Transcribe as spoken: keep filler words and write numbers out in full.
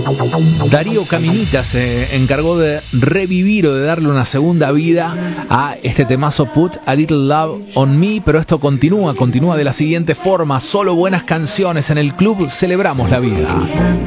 Darío Caminita se encargó de revivir o de darle una segunda vida a este temazo Put a Little Love on Me, pero esto continúa, continúa de la siguiente forma: solo buenas canciones en el club Celebramos la Vida.